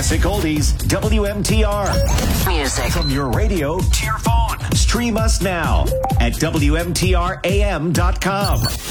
Classic Oldies, WMTR. Music. From your radio to your phone. Stream us now at WMTRAM.com.